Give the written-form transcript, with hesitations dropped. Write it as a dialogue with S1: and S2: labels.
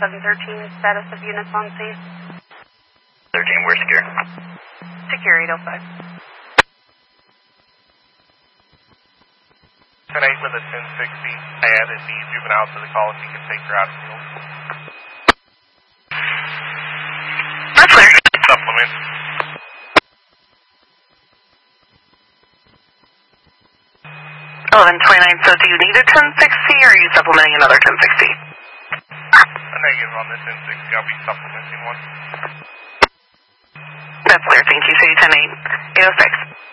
S1: 713, status of units on scene.
S2: 13, we're secure.
S1: Secure 805.
S3: 10-8 with a 1060. I added the juvenile to the call if you can take her out of field.
S2: That's clear.
S3: Supplement.
S2: 1129, so do you need a 1060 or are you supplementing another 1060?
S3: A negative on the 1060. I'll be supplementing one.
S2: That's clear, thank you. Say 10-8, 806.